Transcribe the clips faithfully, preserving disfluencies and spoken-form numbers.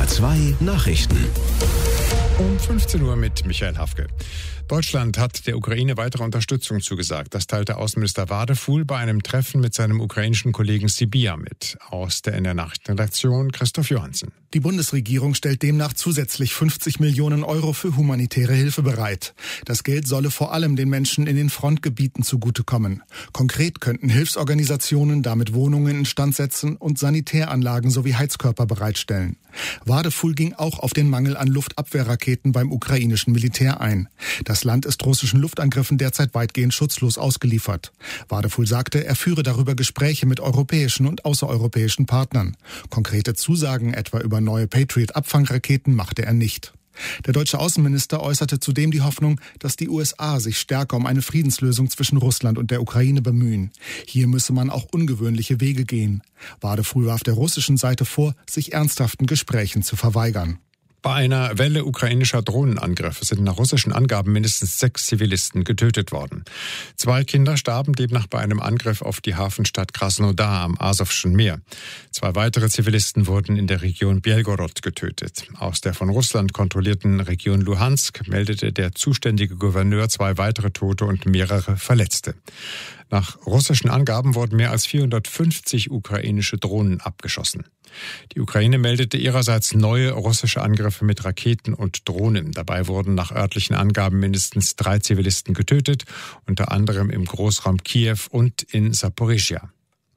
R zwei Nachrichten. Um fünfzehn Uhr mit Michael Hafke. Deutschland hat der Ukraine weitere Unterstützung zugesagt. Das teilte Außenminister Wadefuhl bei einem Treffen mit seinem ukrainischen Kollegen Sybiha mit. Aus der N D R-Nachrichtenredaktion Christoph Johansen. Die Bundesregierung stellt demnach zusätzlich fünfzig Millionen Euro für humanitäre Hilfe bereit. Das Geld solle vor allem den Menschen in den Frontgebieten zugutekommen. Konkret könnten Hilfsorganisationen damit Wohnungen instand setzen und Sanitäranlagen sowie Heizkörper bereitstellen. Wadefuhl ging auch auf den Mangel an Luftabwehrraketen beim ukrainischen Militär ein. Das Land ist russischen Luftangriffen derzeit weitgehend schutzlos ausgeliefert. Wadefuhl sagte, er führe darüber Gespräche mit europäischen und außereuropäischen Partnern. Konkrete Zusagen etwa über neue Patriot-Abfangraketen machte er nicht. Der deutsche Außenminister äußerte zudem die Hoffnung, dass die U S A sich stärker um eine Friedenslösung zwischen Russland und der Ukraine bemühen. Hier müsse man auch ungewöhnliche Wege gehen. Wadefuhl warf der russischen Seite vor, sich ernsthaften Gesprächen zu verweigern. Bei einer Welle ukrainischer Drohnenangriffe sind nach russischen Angaben mindestens sechs Zivilisten getötet worden. Zwei Kinder starben demnach bei einem Angriff auf die Hafenstadt Krasnodar am Asowschen Meer. Zwei weitere Zivilisten wurden in der Region Belgorod getötet. Aus der von Russland kontrollierten Region Luhansk meldete der zuständige Gouverneur zwei weitere Tote und mehrere Verletzte. Nach russischen Angaben wurden mehr als vierhundertfünfzig ukrainische Drohnen abgeschossen. Die Ukraine meldete ihrerseits neue russische Angriffe mit Raketen und Drohnen. Dabei wurden nach örtlichen Angaben mindestens drei Zivilisten getötet, unter anderem im Großraum Kiew und in Saporischschja.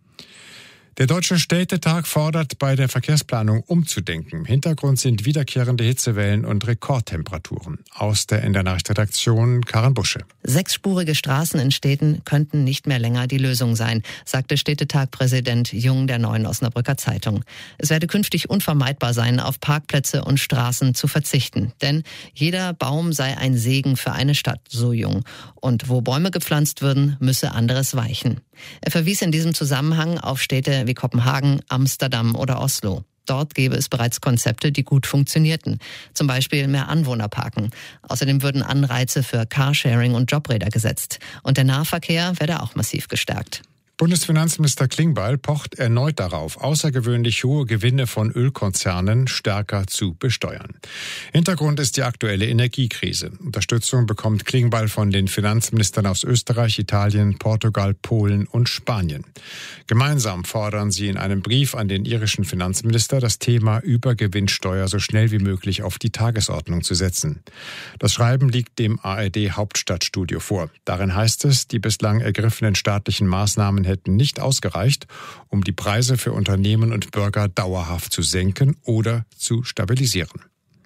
Der Deutsche Städtetag fordert, bei der Verkehrsplanung umzudenken. Im Hintergrund sind wiederkehrende Hitzewellen und Rekordtemperaturen. Aus der N D R-Nachrichtenredaktion Karin Busche. Sechsspurige Straßen in Städten könnten nicht mehr länger die Lösung sein, sagte Städtetag-Präsident Jung der Neuen Osnabrücker Zeitung. Es werde künftig unvermeidbar sein, auf Parkplätze und Straßen zu verzichten. Denn jeder Baum sei ein Segen für eine Stadt, so Jung. Und wo Bäume gepflanzt würden, müsse anderes weichen. Er verwies in diesem Zusammenhang auf Städte wie Kopenhagen, Amsterdam oder Oslo. Dort gäbe es bereits Konzepte, die gut funktionierten. Zum Beispiel mehr Anwohnerparken. Außerdem würden Anreize für Carsharing und Jobräder gesetzt. Und der Nahverkehr werde auch massiv gestärkt. Bundesfinanzminister Klingbeil pocht erneut darauf, außergewöhnlich hohe Gewinne von Ölkonzernen stärker zu besteuern. Hintergrund ist die aktuelle Energiekrise. Unterstützung bekommt Klingbeil von den Finanzministern aus Österreich, Italien, Portugal, Polen und Spanien. Gemeinsam fordern sie in einem Brief an den irischen Finanzminister, das Thema Übergewinnsteuer so schnell wie möglich auf die Tagesordnung zu setzen. Das Schreiben liegt dem A R D-Hauptstadtstudio vor. Darin heißt es, die bislang ergriffenen staatlichen Maßnahmen hätten nicht ausgereicht, um die Preise für Unternehmen und Bürger dauerhaft zu senken oder zu stabilisieren.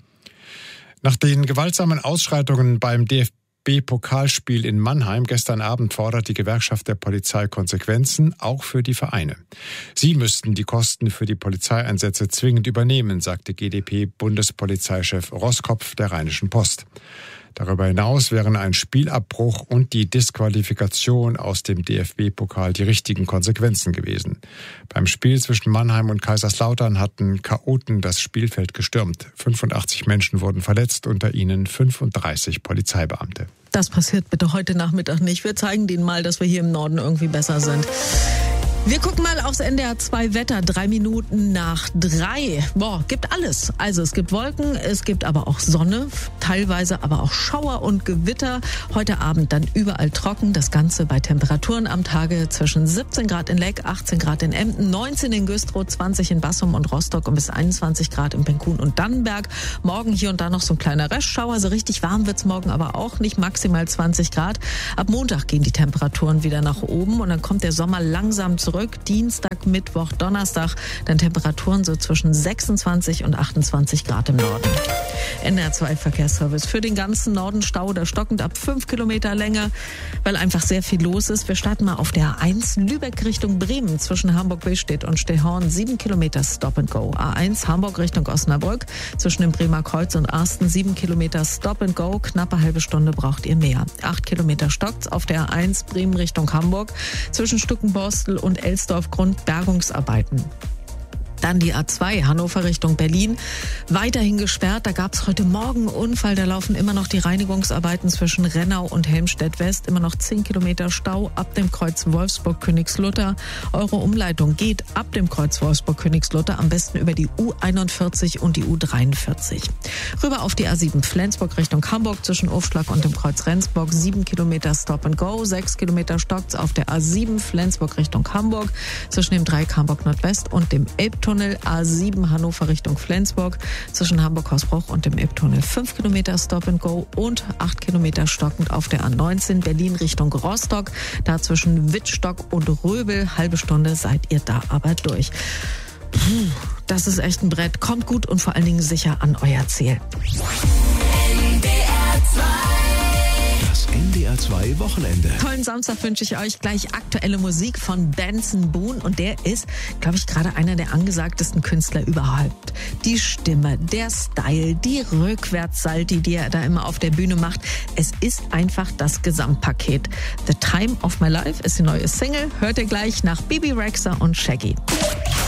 Nach den gewaltsamen Ausschreitungen beim D F B-Pokalspiel in Mannheim gestern Abend fordert die Gewerkschaft der Polizei Konsequenzen, auch für die Vereine. Sie müssten die Kosten für die Polizeieinsätze zwingend übernehmen, sagte G d P-Bundespolizeichef Roskopf der Rheinischen Post. Darüber hinaus wären ein Spielabbruch und die Disqualifikation aus dem D F B-Pokal die richtigen Konsequenzen gewesen. Beim Spiel zwischen Mannheim und Kaiserslautern hatten Chaoten das Spielfeld gestürmt. fünfundachtzig Menschen wurden verletzt, unter ihnen fünfunddreißig Polizeibeamte. Das passiert bitte heute Nachmittag nicht. Wir zeigen denen mal, dass wir hier im Norden irgendwie besser sind. Wir gucken mal aufs N D R zwei Wetter. Drei Minuten nach drei. Boah, gibt alles. Also es gibt Wolken, es gibt aber auch Sonne, teilweise aber auch Schauer und Gewitter. Heute Abend dann überall trocken. Das Ganze bei Temperaturen am Tage zwischen siebzehn Grad in Leck, achtzehn Grad in Emden, neunzehn in Güstrow, zwanzig in Bassum und Rostock und bis einundzwanzig Grad in Penkun und Dannenberg. Morgen hier und da noch so ein kleiner Restschauer. So richtig warm wird's morgen aber auch nicht. Maximal zwanzig Grad. Ab Montag gehen die Temperaturen wieder nach oben und dann kommt der Sommer langsam zurück. Dienstag, Mittwoch, Donnerstag, dann Temperaturen so zwischen sechsundzwanzig und achtundzwanzig Grad im Norden. N D R zwei Verkehrsservice für den ganzen Norden Stau oder stockend ab fünf Kilometer Länge, weil einfach sehr viel los ist. Wir starten mal auf der A eins Lübeck Richtung Bremen zwischen Hamburg-Billstedt und Stehorn. sieben Kilometer Stop and Go. A eins Hamburg Richtung Osnabrück zwischen dem Bremer Kreuz und Arsten. sieben Kilometer Stop and Go. Knappe halbe Stunde braucht ihr mehr. acht Kilometer stockt's auf der A eins Bremen Richtung Hamburg zwischen Stückenborstel und Elsdorf Grund Bergungsarbeiten. Dann die A zwei, Hannover Richtung Berlin, weiterhin gesperrt. Da gab es heute Morgen einen Unfall. Da laufen immer noch die Reinigungsarbeiten zwischen Rennau und Helmstedt-West. Immer noch zehn Kilometer Stau ab dem Kreuz Wolfsburg-Königslutter. Eure Umleitung geht ab dem Kreuz Wolfsburg-Königslutter am besten über die U einundvierzig und die U dreiundvierzig. Rüber auf die A sieben Flensburg Richtung Hamburg zwischen Aufschlag und dem Kreuz Rendsburg. sieben Kilometer Stop and Go. sechs Kilometer stockt's auf der A sieben Flensburg Richtung Hamburg zwischen dem Dreieck Hamburg Nordwest und dem Elbtunnel. A sieben Hannover Richtung Flensburg zwischen Hamburg-Hausbruch und dem Elbtunnel. fünf Kilometer Stop and Go und acht Kilometer stockend auf der A neunzehn Berlin Richtung Rostock. Da zwischen Wittstock und Röbel. Halbe Stunde seid ihr da aber durch. Puh, das ist echt ein Brett. Kommt gut und vor allen Dingen sicher an euer Ziel. N D R zwei. Das N D R zwei Wochenende. Tollen Samstag wünsche ich euch. Gleich aktuelle Musik von Benson Boone. Und der ist, glaube ich, gerade einer der angesagtesten Künstler überhaupt. Die Stimme, der Style, die Rückwärtssalti, die er da immer auf der Bühne macht. Es ist einfach das Gesamtpaket. The Time of My Life ist die neue Single. Hört ihr gleich nach Bibi Rexha und Shaggy.